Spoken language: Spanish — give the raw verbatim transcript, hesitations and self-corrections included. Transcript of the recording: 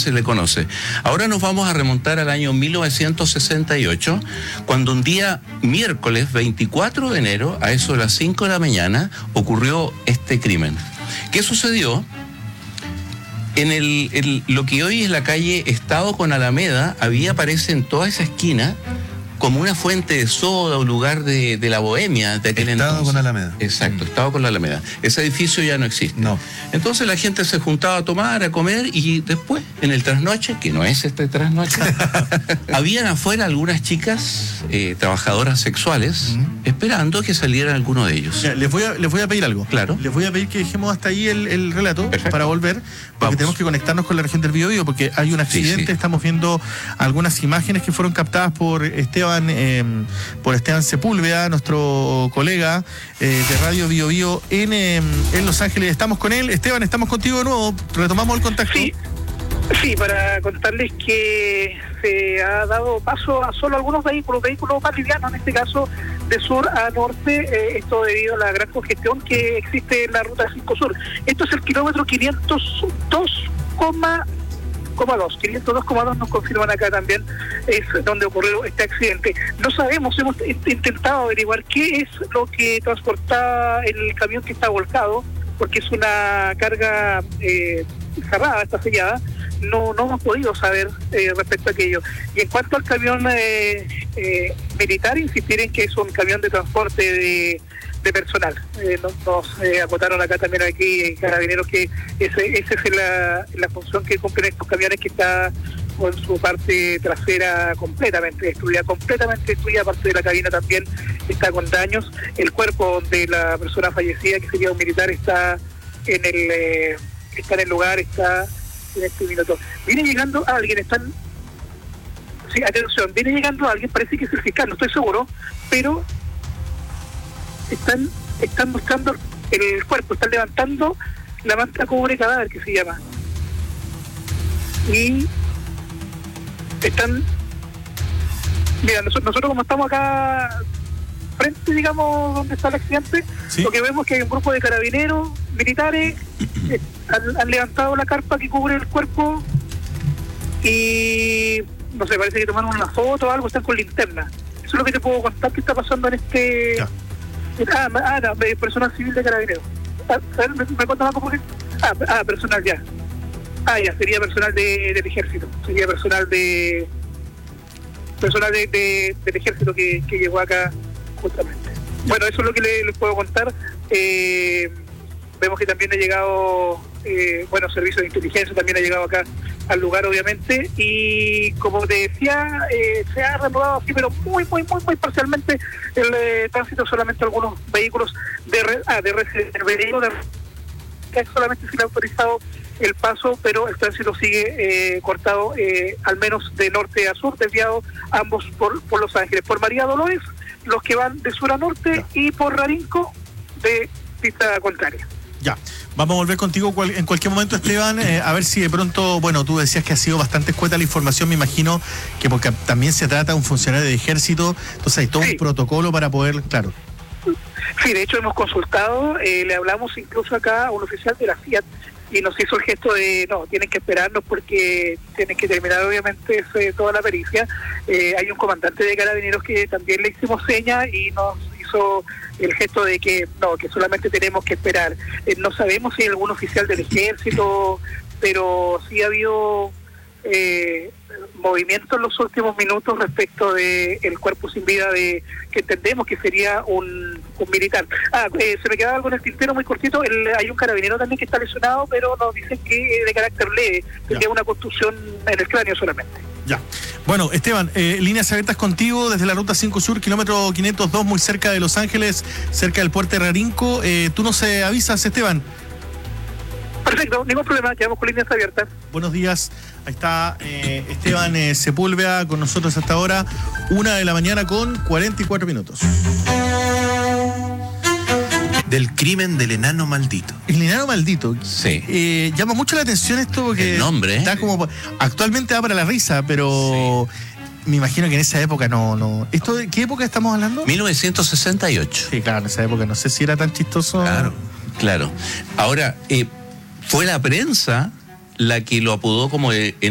se le conoce. Ahora nos vamos a remontar al año mil novecientos sesenta y ocho, cuando un día miércoles veinticuatro de enero, a eso de las cinco de la mañana, ocurrió este crimen. ¿Qué sucedió? En el, el, lo que hoy es la calle Estado con Alameda, había, aparece en toda esa esquina, como una fuente de soda, un lugar de, de la bohemia de aquel Estado entonces. con Alameda. Exacto, Estado con la Alameda. Ese edificio ya no existe. No. Entonces la gente se juntaba a tomar, a comer, y después, en el trasnoche, que no es este trasnoche, habían afuera algunas chicas, eh, trabajadoras sexuales, uh-huh. esperando que salieran alguno de ellos. Ya, les, voy a, les voy a pedir algo. Claro. Les voy a pedir que dejemos hasta ahí el, el relato. Perfecto. Para volver, porque Vamos. tenemos que conectarnos con la región del Biobío, porque hay un accidente. Sí, sí. Estamos viendo algunas imágenes que fueron captadas por Esteban Eh, por Esteban Sepúlveda, nuestro colega eh, de Radio Biobío en, eh, en Los Ángeles. Estamos con él. Esteban, estamos contigo de nuevo. Retomamos el contacto. Sí, sí, para contarles que se ha dado paso a solo algunos vehículos, vehículos más livianos, en este caso de sur a norte, eh, esto debido a la gran congestión que existe en la ruta cinco Sur. Esto es el kilómetro quinientos dos coma dos, quinientos dos coma dos nos confirman acá también, es donde ocurrió este accidente. No sabemos, hemos intentado averiguar qué es lo que transporta el camión que está volcado, porque es una carga eh, cerrada, está sellada. No, no hemos podido saber eh, respecto a aquello. Y en cuanto al camión eh, eh, militar, insistir en que es un camión de transporte de de personal. Eh, nos nos eh, acotaron acá también aquí eh, carabineros que ese, esa es la, la función que cumplen estos camiones, que está con su parte trasera completamente destruida, completamente destruida, parte de la cabina también está con daños. El cuerpo de la persona fallecida, que sería un militar, está en el eh, está en el lugar, está en este minuto. Viene llegando alguien, están sí, atención, viene llegando alguien, parece que es el fiscal, no estoy seguro, pero están están buscando el cuerpo, están levantando la manta cubre cadáver, que se llama, y están, mira, nosotros, nosotros como estamos acá frente, digamos, donde está el accidente, ¿sí? Lo que vemos es que hay un grupo de carabineros militares, eh, han, han levantado la carpa que cubre el cuerpo y no sé, parece que tomaron una foto o algo, están con linterna. Eso es lo que te puedo contar que está pasando en este... Ya. Ah, ah, no, personal civil de carabineros. Ah, ¿Me, me cuentan algo por qué? Ah, ah, personal ya. Ah, ya, sería personal de, del ejército. Sería personal de... Personal de, de, del ejército que, que llegó acá justamente. Bueno, eso es lo que les, les puedo contar. Eh, vemos que también ha llegado... Eh, bueno, servicios de inteligencia también ha llegado acá al lugar, obviamente, y como te decía, eh, se ha reanudado así, pero muy, muy, muy, muy parcialmente el eh, tránsito, solamente algunos vehículos de red, ah, de red, el vehículo de red, solamente se le ha autorizado el paso, pero el tránsito sigue eh, cortado, eh, al menos de norte a sur, desviado ambos por, por Los Ángeles, por María Dolores, los que van de sur a norte, ya. Y por Rarinco de pista contraria. Ya, vamos a volver contigo cual, en cualquier momento, Esteban, eh, a ver si de pronto, bueno, tú decías que ha sido bastante escueta la información, me imagino que porque también se trata de un funcionario de ejército, entonces hay todo sí. un protocolo para poder, claro. Sí, de hecho hemos consultado, eh, le hablamos incluso acá a un oficial de la Fiat y nos hizo el gesto de, no, tienen que esperarnos porque tienen que terminar obviamente ese, toda la pericia. Eh, hay un comandante de carabineros que también le hicimos seña y nos hizo el gesto de que no, que solamente tenemos que esperar. Eh, no sabemos si hay algún oficial del ejército, pero sí ha habido eh, movimiento en los últimos minutos respecto de el cuerpo sin vida de que entendemos que sería un, un militar. Ah, eh, se me quedaba algo en el tintero muy cortito. El, hay un carabinero también que está lesionado, pero nos dicen que es de carácter leve, tendría una contusión en el cráneo solamente. Ya. Bueno, Esteban, eh, líneas abiertas contigo desde la ruta cinco Sur, kilómetro quinientos dos, muy cerca de Los Ángeles, cerca del puerto de Rarinco. Eh, ¿Tú nos eh, avisas, Esteban? Perfecto, ningún problema, quedamos con líneas abiertas. Buenos días, ahí está eh, Esteban eh, Sepúlveda con nosotros hasta ahora, una de la mañana con cuarenta y cuatro minutos. Del crimen del enano maldito. El enano maldito. Sí. Eh, llama mucho la atención esto porque... El nombre. Está como, actualmente va para la risa, pero... Sí. Me imagino que en esa época no... no. ¿Esto de qué época estamos hablando? mil novecientos sesenta y ocho. Sí, claro, en esa época no sé si era tan chistoso. Claro, claro. Ahora, eh, fue la prensa la que lo apodó como... Eh,